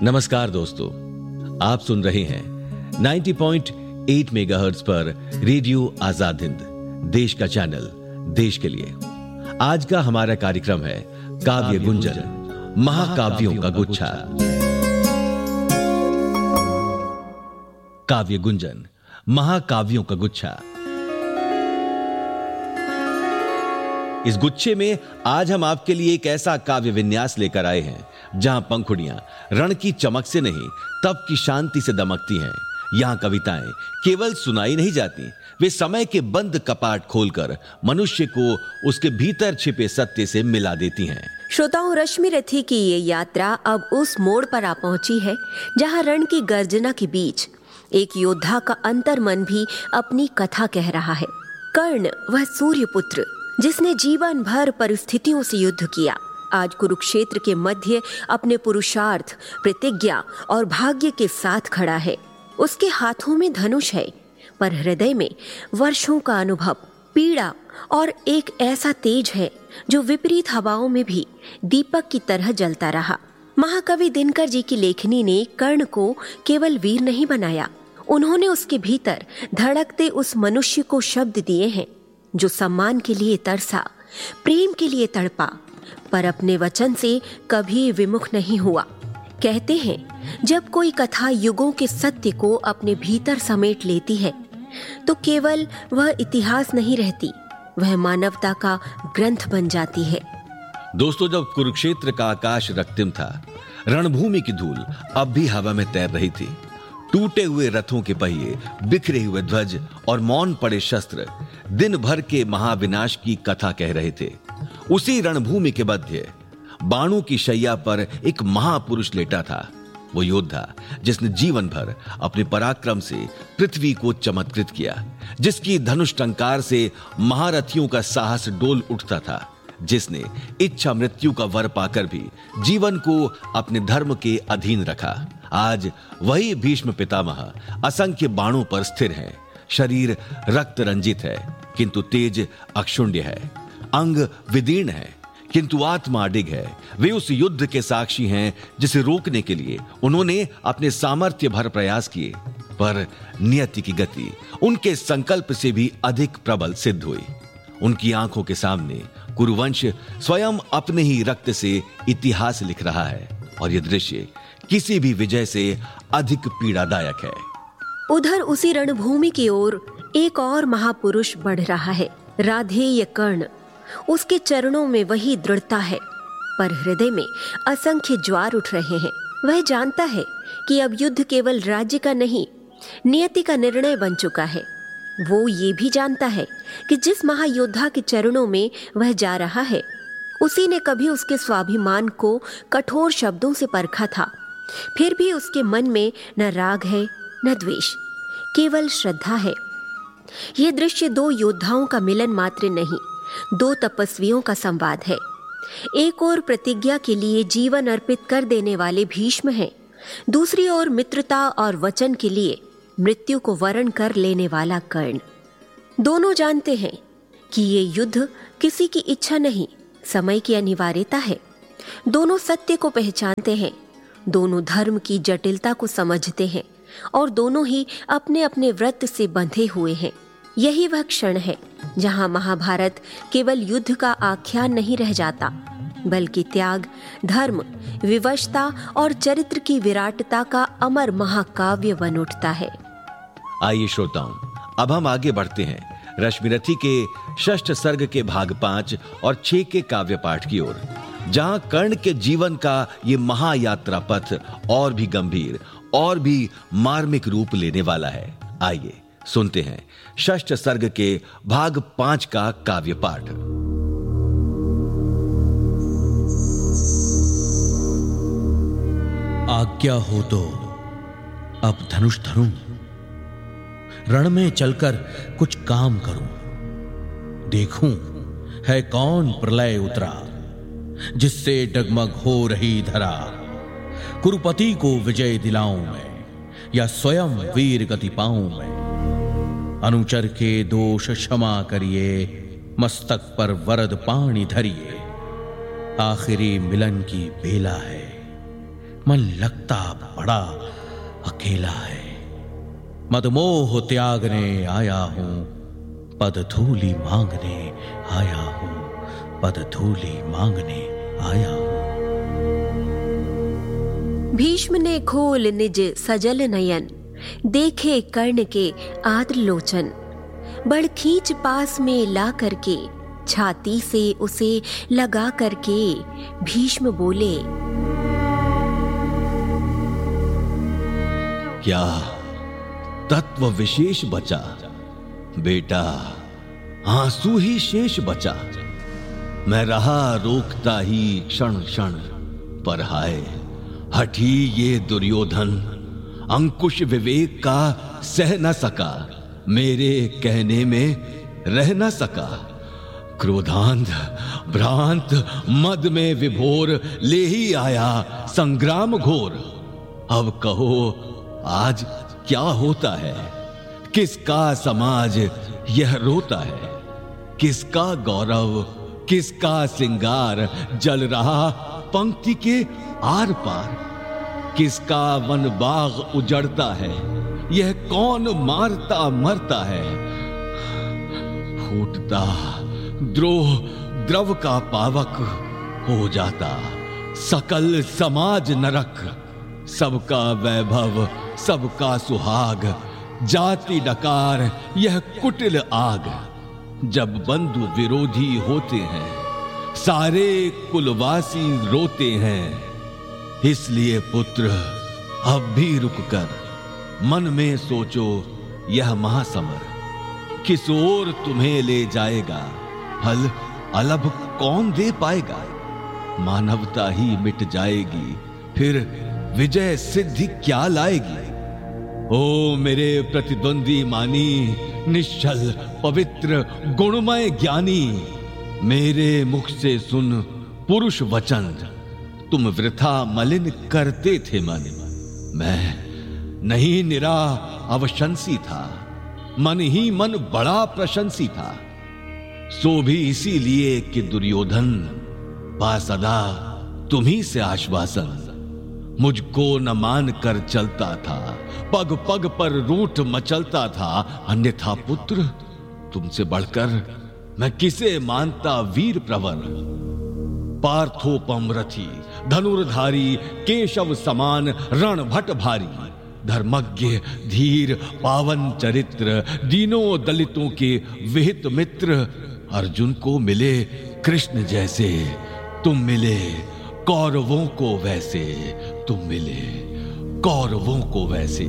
नमस्कार दोस्तों, आप सुन रहे हैं 90.8 मेगाहर्ट्ज पर रेडियो आजाद हिंद, देश का चैनल, देश के लिए। आज का हमारा कार्यक्रम है काव्य गुंजन, महाकाव्यों का गुच्छा। काव्य गुंजन, महाकाव्यों का गुच्छा। इस गुच्छे में आज हम आपके लिए एक ऐसा काव्य विन्यास लेकर आए हैं जहां पंखुड़ियां रण की चमक से नहीं, तप की शांति से दमकती हैं। यहां कविताएं केवल सुनाई नहीं जाती, वे समय के बंद कपाट खोलकर मनुष्य को उसके भीतर छिपे सत्य से मिला देती हैं। श्रोताओं, रश्मि रथी की ये यात्रा अब उस मोड़ पर आ पहुंची है जहां रण की गर्जना के बीच एक योद्धा का अंतर्मन भी अपनी कथा कह रहा है। कर्ण, वह सूर्यपुत्र जिसने जीवन भर परिस्थितियों से युद्ध किया, आज कुरुक्षेत्र के मध्य अपने पुरुषार्थ, प्रतिज्ञा और भाग्य के साथ खड़ा है। उसके हाथों में धनुष है, पर हृदय में वर्षों का अनुभव, पीड़ा और एक ऐसा तेज है जो विपरीत हवाओं में भी दीपक की तरह जलता रहा। महाकवि दिनकर जी की लेखनी ने कर्ण को केवल वीर नहीं बनाया, उन्होंने उसके भीतर धड़कते उस मनुष्य को शब्द दिए हैं जो सम्मान के लिए तरसा, प्रेम के लिए तड़पा, पर अपने वचन से कभी विमुख नहीं हुआ। कहते हैं, जब कोई कथा युगों के सत्य को अपने भीतर समेट लेती है तो केवल वह इतिहास नहीं रहती, वह मानवता का ग्रंथ बन जाती है। दोस्तों, जब कुरुक्षेत्र का आकाश रक्तिम था, रणभूमि की धूल अब भी हवा में तैर रही थी। टूटे हुए रथों के पहिए, बिखरे हुए ध्वज और मौन पड़े शस्त्र दिन भर के महाविनाश की कथा कह रहे थे। उसी रणभूमि के मध्य बाणों की शैया पर एक महापुरुष लेटा था, वो योद्धा जिसने जीवन भर अपने पराक्रम से पृथ्वी को चमत्कृत किया, जिसकी धनुष टंकार से महारथियों का साहस डोल उठता था, जिसने इच्छा मृत्यु का वर पाकर भी जीवन को अपने धर्म के अधीन रखा। आज वही भीष्म पितामह असंख्य बाणों पर स्थिर हैं। शरीर रक्त रंजित है किंतु तेज अक्षुण्य है, अंग विदीर्ण है किंतु आत्मा अडिग है। वे उस युद्ध के साक्षी हैं जिसे रोकने के लिए उन्होंने अपने सामर्थ्य भर प्रयास किए, पर नियति की गति उनके संकल्प से भी अधिक प्रबल सिद्ध हुई। उनकी आंखों के सामने कुरुवंश स्वयं अपने ही रक्त से इतिहास लिख रहा है, और यह दृश्य किसी भी विजय से अधिक पीड़ादायक है। उधर उसी रणभूमि की ओर एक और महापुरुष बढ़ रहा है, राधेय कर्ण। उसके चरणों में वही दृढ़ता है, पर हृदय में असंख्य ज्वार उठ रहे हैं। वह जानता है कि अब युद्ध केवल राज्य का नहीं, नियति का निर्णय बन चुका है। वो ये भी जानता है कि जिस महायोद्धा के चरणों में वह जा रहा है, उसी ने कभी उसके स्वाभिमान को कठोर शब्दों से परखा था। फिर भी उसके मन में न राग है न द्वेष, केवल श्रद्धा है। यह दृश्य दो योद्धाओं का मिलन मात्र नहीं, दो तपस्वियों का संवाद है। एक ओर प्रतिज्ञा के लिए जीवन अर्पित कर देने वाले भीष्म हैं, दूसरी ओर मित्रता और वचन के लिए मृत्यु को वरण कर लेने वाला कर्ण। दोनों जानते हैं कि ये युद्ध किसी की इच्छा नहीं, समय की अनिवार्यता है। दोनों सत्य को पहचानते हैं, दोनों धर्म की जटिलता को समझते हैं, और दोनों ही अपने अपने व्रत से बंधे हुए हैं। यही वह क्षण है जहां महाभारत केवल युद्ध का आख्यान नहीं रह जाता, बल्कि त्याग, धर्म, विवशता और चरित्र की विराटता का अमर महाकाव्य बन उठता है। आइए श्रोताओं, अब हम आगे बढ़ते हैं रश्मि रथी के षष्ठ सर्ग के भाग 5 और 6 के काव्य पाठ की ओर, जहां कर्ण के जीवन का ये महायात्रा पथ और भी गंभीर और भी मार्मिक रूप लेने वाला है। आइए सुनते हैं षष्ठ सर्ग के भाग 5 का काव्य पाठ। आज्ञा हो तो अब धनुष धरूं, रण में चलकर कुछ काम करूं। देखूं है कौन प्रलय उतरा, जिससे डगमग हो रही धरा। कुरुपति को विजय दिलाऊं मैं, या स्वयं वीर गति पाऊं मैं। अनुचर के दोष क्षमा करिए, मस्तक पर वरद पाणी धरिए। आखिरी मिलन की बेला है, मन लगता बड़ा अकेला है। मदमोह त्यागने आया हूं, पद धूलि मांगने आया हूं, पद धूलि मांगने आया हूं। भीष्म ने खोल निज सजल नयन, देखे कर्ण के आद्र लोचन। बड़ खींच पास में ला करके, छाती से उसे लगा करके भीष्म बोले, क्या तत्व विशेष बचा बेटा, आंसू ही शेष बचा। मैं रहा रोकता ही क्षण क्षण, पर हाय हठी ये दुर्योधन, अंकुश विवेक का सह न सका, मेरे कहने में रह न सका। क्रोधांध भ्रांत मद में विभोर, ले ही आया संग्राम घोर। अब कहो आज क्या होता है, किसका समाज यह रोता है। किसका गौरव किसका सिंगार, जल रहा पंक्ति के आर पार। किसका वन बाग उजड़ता है, यह कौन मारता मरता है। फूटता द्रोह द्रव का पावक, हो जाता सकल समाज नरक। सबका वैभव सबका सुहाग, जाति डकार यह कुटिल आग। जब बंधु विरोधी होते हैं, सारे कुलवासी रोते हैं। इसलिए पुत्र अब भी रुककर मन में सोचो, यह महासमर किस ओर तुम्हें ले जाएगा। फल अलभ कौन दे पाएगा। मानवता ही मिट जाएगी, फिर विजय सिद्धि क्या लाएगी। ओ मेरे प्रतिद्वंदी मानी, निश्चल पवित्र गुणमय ज्ञानी। मेरे मुख से सुन पुरुष वचन, तुम वृथा मलिन करते थे मन। मैं नहीं निरा अवशंसी था, मन ही मन बड़ा प्रशंसी था। सो भी इसीलिए कि दुर्योधन पा सदा तुम्ही से आश्वासन। मुझको न मान कर चलता था, पग पग पर रूठ मचलता था। अन्यथा पुत्र तुमसे बढ़कर मैं किसे मानता वीर प्रवर। पार्थोपम रथी धनुर्धारी, केशव समान रणभट भारी। धर्मज्ञ धीर पावन चरित्र, दीनों दलितों के विहित मित्र। अर्जुन को मिले कृष्ण जैसे, तुम मिले कौरवों को वैसे। तुम मिले कौरवों को वैसे।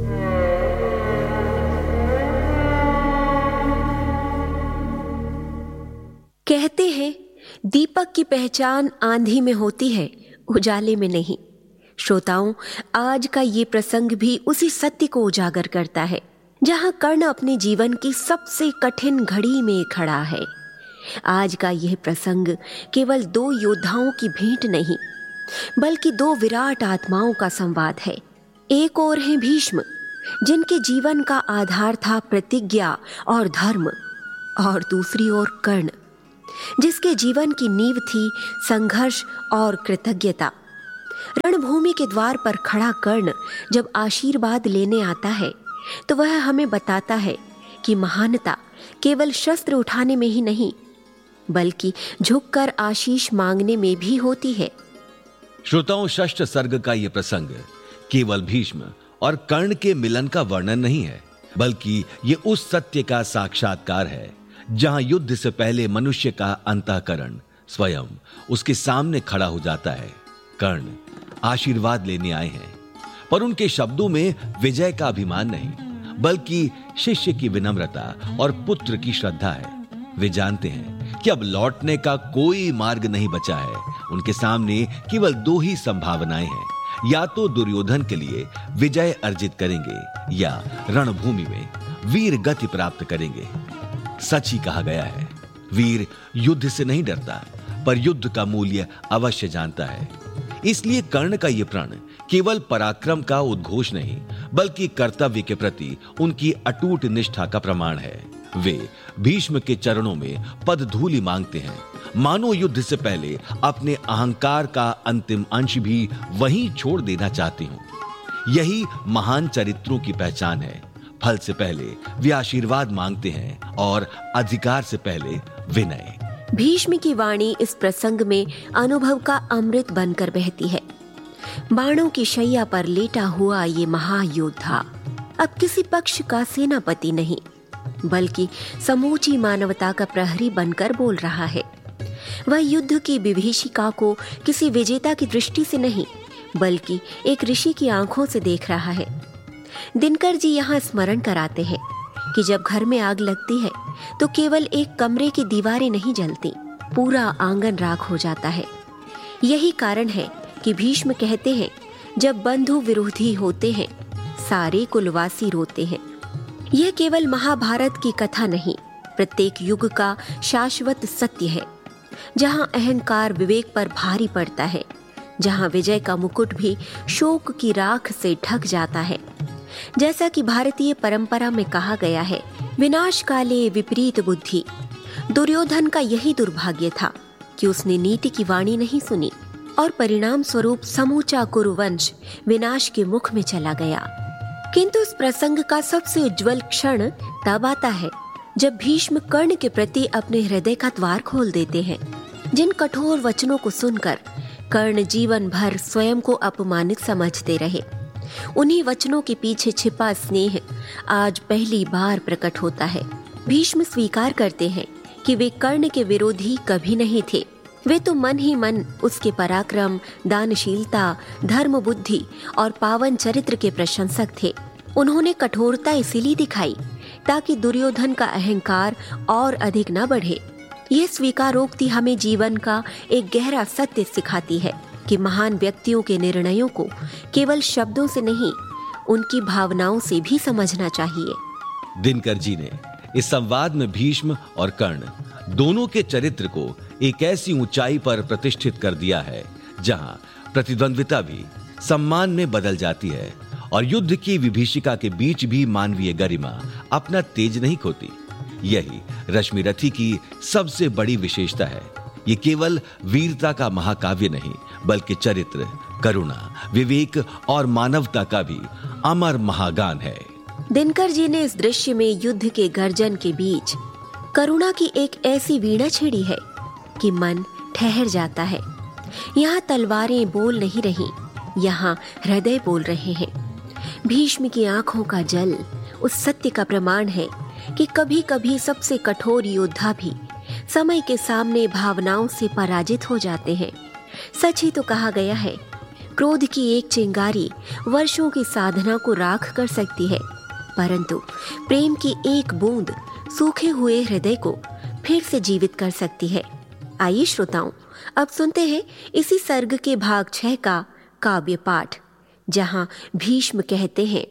कहते हैं दीपक की पहचान आंधी में होती है, उजाले में नहीं। श्रोताओं, आज का ये प्रसंग भी उसी सत्य को उजागर करता है, जहां कर्ण अपने जीवन की सबसे कठिन घड़ी में खड़ा है। आज का यह प्रसंग केवल दो योद्धाओं की भेंट नहीं, बल्कि दो विराट आत्माओं का संवाद है। एक ओर है भीष्म, जिनके जीवन का आधार था प्रतिज्ञा और धर्म, और दूसरी ओर कर्ण, जिसके जीवन की नींव थी संघर्ष और कृतज्ञता। रणभूमि के द्वार पर खड़ा कर्ण जब आशीर्वाद लेने आता है, तो वह हमें बताता है कि महानता केवल शस्त्र उठाने में ही नहीं, बल्कि झुककर आशीष मांगने में भी होती है। श्रोताओं, षष्ठ सर्ग का यह प्रसंग केवल भीष्म और कर्ण के मिलन का वर्णन नहीं है, बल्कि ये उस सत्य का साक्षात्कार है जहां युद्ध से पहले मनुष्य का अंतःकरण स्वयं उसके सामने खड़ा हो जाता है। कर्ण आशीर्वाद लेने आए हैं, पर उनके शब्दों में विजय का अभिमान नहीं, बल्कि शिष्य की विनम्रता और पुत्र की श्रद्धा है। वे जानते हैं कि अब लौटने का कोई मार्ग नहीं बचा है। उनके सामने केवल दो ही संभावनाएं हैं, या तो दुर्योधन के लिए विजय अर्जित करेंगे, या रणभूमि में वीर गति प्राप्त करेंगे। सच ही कहा गया है, वीर युद्ध से नहीं डरता, पर युद्ध का मूल्य अवश्य जानता है। इसलिए कर्ण का यह प्रण केवल पराक्रम का उद्घोष नहीं, बल्कि कर्तव्य के प्रति उनकी अटूट निष्ठा का प्रमाण है। वे भीष्म के चरणों में पद धूलि मांगते हैं, मानो युद्ध से पहले अपने अहंकार का अंतिम अंश भी वहीं छोड़ देना चाहते हूं। यही महान चरित्रों की पहचान है। फल से पहले वे आशीर्वाद मांगते हैं और अधिकार से पहले विनय। भीष्म की वाणी इस प्रसंग में अनुभव का अमृत बनकर बहती है। बाणों की शैया पर लेटा हुआ ये महायोद्धा अब किसी पक्ष का सेनापति नहीं, बल्कि समूची मानवता का प्रहरी बनकर बोल रहा है। वह युद्ध की विभीषिका को किसी विजेता की दृष्टि से नहीं, बल्कि एक ऋषि की आंखों से देख रहा है। दिनकर जी यहाँ स्मरण कराते हैं कि जब घर में आग लगती है तो केवल एक कमरे की दीवारें नहीं जलती, पूरा आंगन राख हो जाता है। यही कारण है कि भीष्म कहते हैं, जब बंधु विरोधी होते हैं सारे कुलवासी रोते हैं। यह केवल महाभारत की कथा नहीं, प्रत्येक युग का शाश्वत सत्य है। जहां अहंकार विवेक पर भारी पड़ता है, जहां विजय का मुकुट भी शोक की राख से ढक जाता है। जैसा कि भारतीय परंपरा में कहा गया है, विनाश काले विपरीत बुद्धि। दुर्योधन का यही दुर्भाग्य था कि उसने नीति की वाणी नहीं सुनी और परिणाम स्वरूप समूचा कुरुवंश विनाश के मुख में चला गया। किंतु इस प्रसंग का सबसे उज्जवल क्षण तब आता है जब भीष्म कर्ण के प्रति अपने हृदय का द्वार खोल देते हैं। जिन कठोर वचनों को सुनकर कर्ण जीवन भर स्वयं को अपमानित समझते रहे, उन्हीं वचनों के पीछे छिपा स्नेह आज पहली बार प्रकट होता है। भीष्म स्वीकार करते हैं कि वे कर्ण के विरोधी कभी नहीं थे। वे तो मन ही मन उसके पराक्रम, दानशीलता, धर्म बुद्धि और पावन चरित्र के प्रशंसक थे। उन्होंने कठोरता इसीलिए दिखाई ताकि दुर्योधन का अहंकार और अधिक न बढ़े। यह स्वीकारोक्ति हमें जीवन का एक गहरा सत्य सिखाती है कि महान व्यक्तियों के निर्णयों को केवल शब्दों से नहीं, उनकी भावनाओं से भी समझना चाहिए। दिनकर जी ने इस संवाद में भीष्म और कर्ण दोनों के चरित्र को एक ऐसी ऊंचाई पर प्रतिष्ठित कर दिया है जहां प्रतिद्वंद्विता भी सम्मान में बदल जाती है और युद्ध की विभीषिका के बीच भी मानवीय गरिमा अपना तेज नहीं खोती। यही रश्मिरथी की सबसे बड़ी विशेषता है। ये केवल वीरता का महाकाव्य नहीं, बल्कि चरित्र, करुणा, विवेक और मानवता का भी अमर महागान है। दिनकर जी ने इस दृश्य में युद्ध के गर्जन के बीच करुणा की एक ऐसी वीणा छेड़ी है कि मन ठहर जाता है। यहाँ तलवारें बोल नहीं रही, यहाँ हृदय बोल रहे हैं। भीष्म की आंखों का जल उस सत्य का प्रमाण है कि कभी कभी सबसे कठोर योद्धा भी समय के सामने भावनाओं से पराजित हो जाते हैं। सच ही तो कहा गया है, क्रोध की एक चिंगारी वर्षों की साधना को राख कर सकती है, परंतु प्रेम की एक बूंद सूखे हुए हृदय को फिर से जीवित कर सकती है। आइए श्रोताओं, अब सुनते हैं इसी सर्ग के भाग 6 का काव्य पाठ, जहां भीष्म कहते हैं,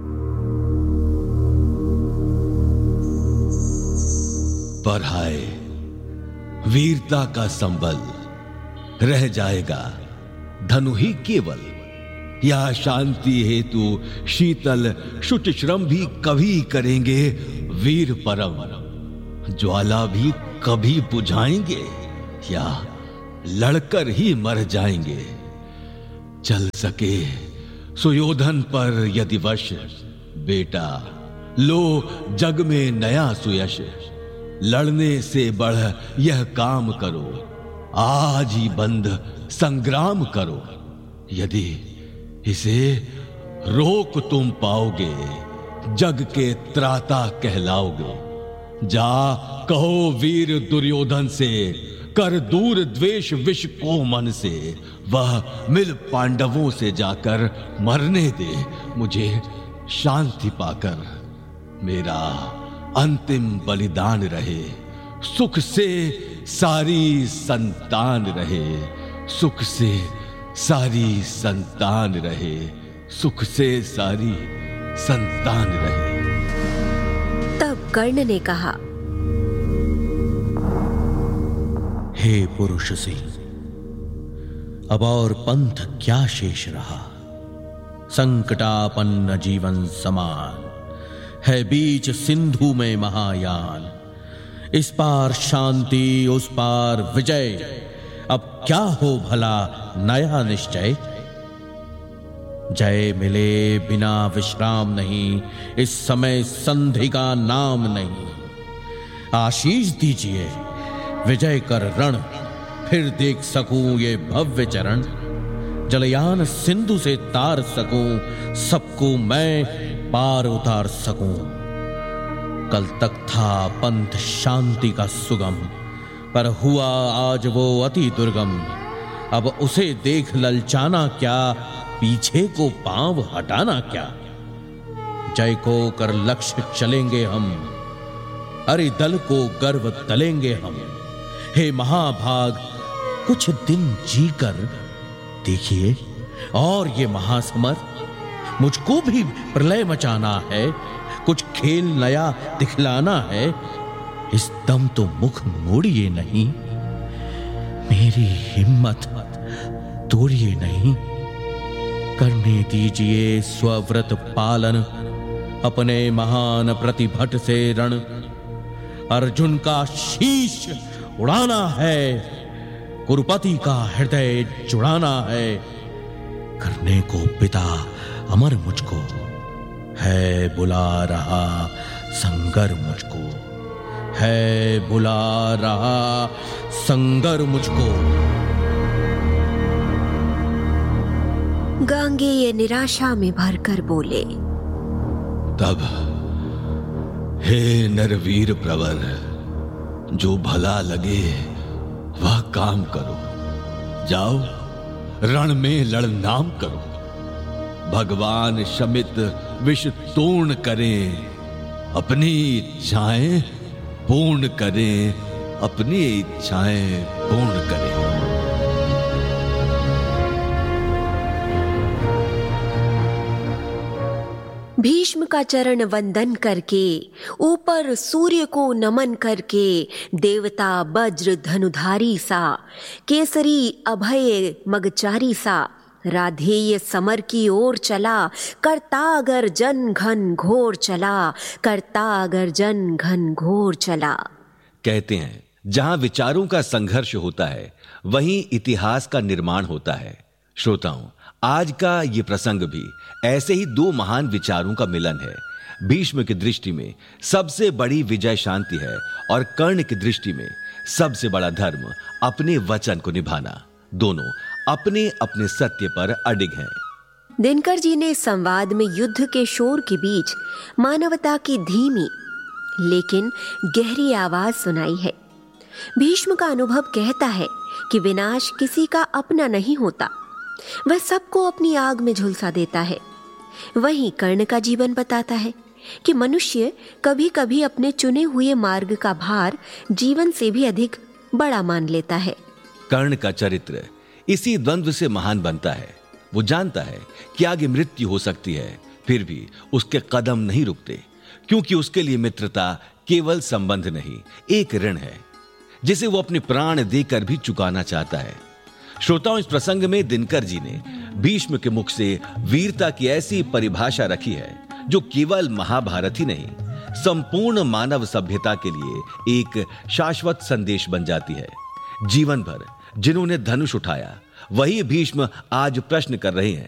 पर हाय वीरता का संबल, रह जाएगा धनु ही केवल। या शांति हेतु शीतल शुच श्रम भी कभी करेंगे वीर परम। ज्वाला भी कभी बुझाएंगे या लड़कर ही मर जाएंगे। चल सके सुयोधन पर यदि वश, बेटा लो जग में नया सुयश। लड़ने से बढ़ यह काम करो, आज ही बंद संग्राम करो। यदि इसे रोक तुम पाओगे, जग के त्राता कहलाओगे। जा कहो वीर दुर्योधन से, कर दूर द्वेष विष को मन से। वह मिल पांडवों से जाकर मरने दे मुझे शांति पाकर। मेरा अंतिम बलिदान रहे, सुख से सारी संतान रहे। सुख से सारी संतान रहे, सुख से सारी संतान रहे। तब कर्ण ने कहा, हे पुरुष सिंह, अब और पंथ क्या शेष रहा। संकटापन्न जीवन समान है बीच सिंधु में महायान। इस पार शांति, उस पार विजय, अब क्या हो भला नया निश्चय। जय मिले बिना विश्राम नहीं, इस समय संधि का नाम नहीं। आशीष दीजिए विजय कर रण, फिर देख सकूं ये भव्य चरण। जलयान सिंधु से तार सकूं, सबको मैं पार उतार सकूं। कल तक था पंथ शांति का सुगम, पर हुआ आज वो अति दुर्गम। अब उसे देख ललचाना क्या, पीछे को पांव हटाना क्या। जय को कर लक्ष्य चलेंगे हम, अरे दल को गर्व तलेंगे हम। हे महाभाग कुछ दिन जीकर देखिए और ये महासमर। मुझको भी प्रलय मचाना है, कुछ खेल नया दिखलाना है। इस दम तो मुख मोड़िए नहीं, मेरी हिम्मत तोड़िए नहीं। करने दीजिए स्वव्रत पालन, अपने महान प्रतिभट से रण। अर्जुन का शीश उड़ाना है, कुरुपति का हृदय जुड़ाना है। करने को पिता अमर मुझको, है बुला रहा संगर मुझको, है बुला रहा संगर मुझको। गांगेय निराशा में भरकर बोले, तब हे नरवीर प्रवर, जो भला लगे वह काम करो। जाओ रण में लड़नाम करो। भगवान शमित विष तोड़ करें, अपनी इच्छाएं पूर्ण करें, अपनी इच्छाएं पूर्ण करें। भीष्म का चरण वंदन करके, ऊपर सूर्य को नमन करके, देवता वज्र धनुधारी सा, केसरी अभय मगचारी सा, राधेय समर की ओर चला। करता अगर जन घन घोर चला, करता अगर जन घन घोर चला। कहते हैं जहां विचारों का संघर्ष होता है वहीं इतिहास का निर्माण होता है। श्रोताओं, आज का ये प्रसंग भी ऐसे ही दो महान विचारों का मिलन है। भीष्म की दृष्टि में सबसे बड़ी विजय शांति है और कर्ण की दृष्टि में सबसे बड़ा धर्म अपने वचन को निभाना। दोनों अपने अपने सत्य पर अडिग हैं। दिनकर जी ने संवाद में युद्ध के शोर के बीच मानवता की धीमी लेकिन गहरी आवाज सुनाई है। भीष्म का अनुभव कहता है कि विनाश किसी का अपना नहीं होता, वह सबको अपनी आग में झुलसा देता है। वहीं कर्ण का जीवन बताता है कि मनुष्य कभी कभी अपने चुने हुए मार्ग का भार जीवन से भी अधिक बड़ा मान लेता है। कर्ण का चरित्र इसी द्वंद्व से महान बनता है। वो जानता है कि आगे मृत्यु हो सकती है, फिर भी उसके कदम नहीं रुकते, क्योंकि उसके लिए मित्रता केवल संबंध नहीं, एक ऋण है जिसे वो अपने प्राण देकर भी चुकाना चाहता है। श्रोताओं, इस प्रसंग में दिनकर जी ने भीष्म के मुख से वीरता की ऐसी परिभाषा रखी है जो केवल महाभारत ही नहीं, संपूर्ण मानव सभ्यता के लिए एक शाश्वत संदेश बन जाती है। जीवन भर जिन्होंने धनुष उठाया वही भीष्म आज प्रश्न कर रहे हैं